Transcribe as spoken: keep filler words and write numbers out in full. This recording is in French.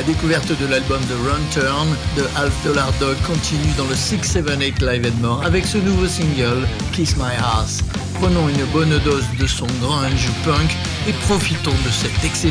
La découverte de l'album de Run Turn de Half Dollar Dog continue dans le six sept eight Live Edmore avec ce nouveau single Kiss My Ass. Prenons une bonne dose de son grunge punk et profitons de cet excellent